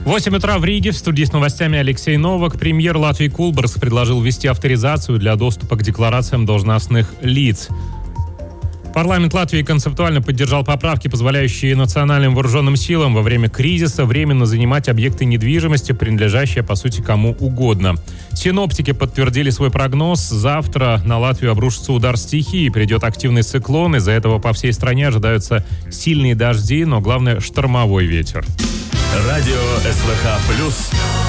8 утра в Риге. В студии с новостями Алексей Новак. Премьер Латвии Кулбергс предложил ввести авторизацию для доступа к декларациям должностных лиц. Парламент Латвии концептуально поддержал поправки, позволяющие национальным вооруженным силам во время кризиса временно занимать объекты недвижимости, принадлежащие, по сути, кому угодно. Синоптики подтвердили свой прогноз. Завтра на Латвию обрушится удар стихии, придет активный циклон. Из-за этого по всей стране ожидаются сильные дожди, но главное – штормовой ветер. Радио СВХ+.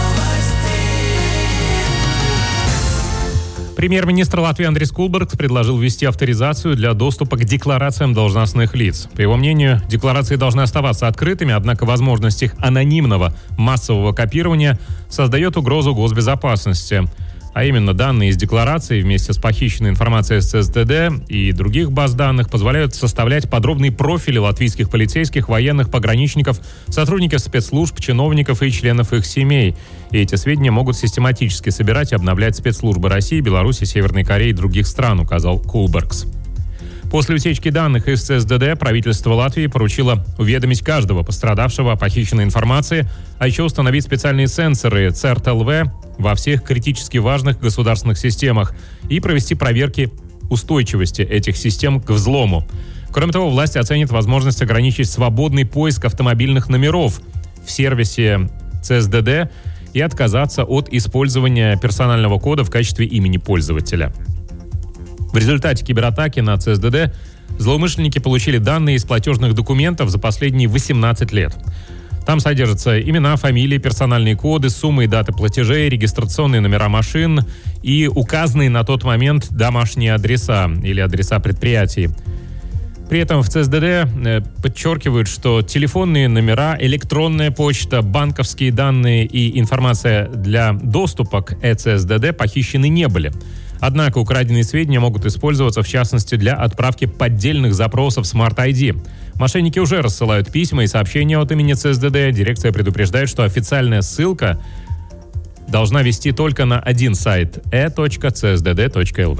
Премьер-министр Латвии Андрис Кулбергс предложил ввести авторизацию для доступа к декларациям должностных лиц. По его мнению, декларации должны оставаться открытыми, однако возможность их анонимного массового копирования создает угрозу госбезопасности. А именно, данные из декларации вместе с похищенной информацией с СДД и других баз данных позволяют составлять подробные профили латвийских полицейских, военных, пограничников, сотрудников спецслужб, чиновников и членов их семей. И эти сведения могут систематически собирать и обновлять спецслужбы России, Беларуси, Северной Кореи и других стран, указал Кулбергс. После утечки данных из СДД правительство Латвии поручило уведомить каждого пострадавшего о похищенной информации, а еще установить специальные сенсоры ЦРТ-ЛВ во всех критически важных государственных системах и провести проверки устойчивости этих систем к взлому. Кроме того, власти оценят возможность ограничить свободный поиск автомобильных номеров в сервисе ЦСДД и отказаться от использования персонального кода в качестве имени пользователя. В результате кибератаки на ЦСДД злоумышленники получили данные из платежных документов за последние 18 лет. Там содержатся имена, фамилии, персональные коды, суммы и даты платежей, регистрационные номера машин и указанные на тот момент домашние адреса или адреса предприятий. При этом в ЦСДД подчеркивают, что телефонные номера, электронная почта, банковские данные и информация для доступа к ЭЦСДД похищены не были. Однако украденные сведения могут использоваться, в частности, для отправки поддельных запросов Smart ID. Мошенники уже рассылают письма и сообщения от имени ЦСДД. Дирекция предупреждает, что официальная ссылка должна вести только на один сайт e.csdd.lv.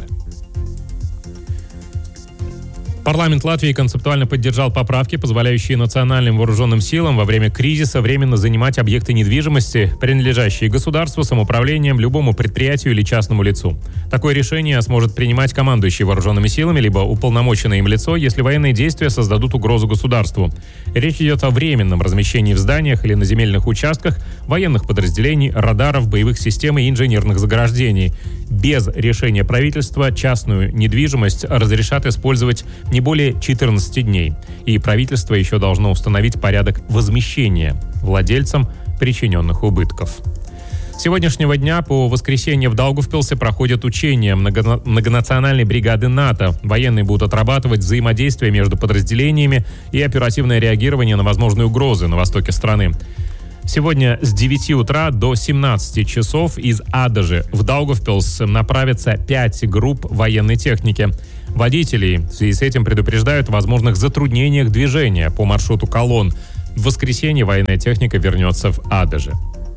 Парламент Латвии концептуально поддержал поправки, позволяющие национальным вооруженным силам во время кризиса временно занимать объекты недвижимости, принадлежащие государству, самоуправлением, любому предприятию или частному лицу. Такое решение сможет принимать командующий вооруженными силами либо уполномоченное им лицо, если военные действия создадут угрозу государству. Речь идет о временном размещении в зданиях или на земельных участках военных подразделений, радаров, боевых систем и инженерных заграждений. Без решения правительства частную недвижимость разрешат использовать не более 14 дней. И правительство еще должно установить порядок возмещения владельцам причиненных убытков. С сегодняшнего дня по воскресенье в Даугавпилсе проходят учения многонациональной бригады НАТО. Военные будут отрабатывать взаимодействие между подразделениями и оперативное реагирование на возможные угрозы на востоке страны. Сегодня с 9 утра до 17 часов из Адажи в Даугавпилс направятся 5 групп военной техники. Водителей в связи с этим предупреждают о возможных затруднениях движения по маршруту колонн. В воскресенье военная техника вернется в Адаже.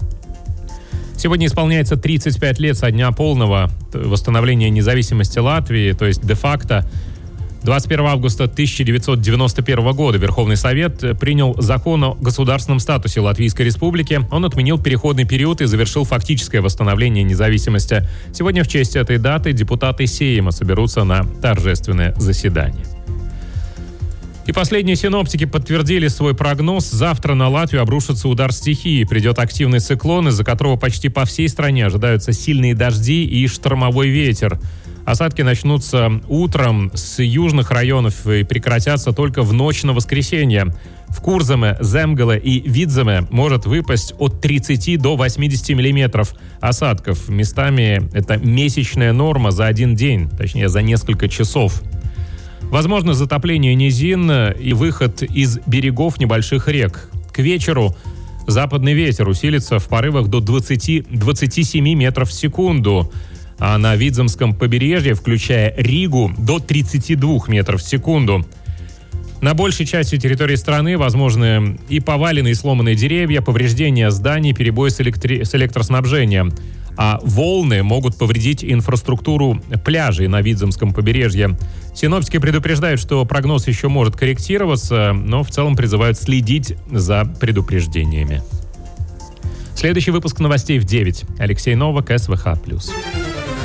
Сегодня исполняется 35 лет со дня полного восстановления независимости Латвии, то есть де-факто. 21 августа 1991 года Верховный Совет принял закон о государственном статусе Латвийской Республики. Он отменил переходный период и завершил фактическое восстановление независимости. Сегодня в честь этой даты депутаты Сейма соберутся на торжественное заседание. И последние синоптики подтвердили свой прогноз. Завтра на Латвию обрушится удар стихии. Придет активный циклон, из-за которого почти по всей стране ожидаются сильные дожди и штормовой ветер. Осадки начнутся утром с южных районов и прекратятся только в ночь на воскресенье. В Курземе, Земгале и Видземе может выпасть от 30 до 80 миллиметров осадков. Местами это месячная норма за один день, точнее за несколько часов. Возможно затопление низин и выход из берегов небольших рек. К вечеру западный ветер усилится в порывах до 20-27 метров в секунду. А на Видземском побережье, включая Ригу, до 32 метров в секунду. На большей части территории страны возможны и поваленные и сломанные деревья, повреждения зданий, перебои с электроснабжением. А волны могут повредить инфраструктуру пляжей на Видземском побережье. Синоптики предупреждают, что прогноз еще может корректироваться, но в целом призывают следить за предупреждениями. Следующий выпуск новостей в 9. Алексей Новак, СВХ+.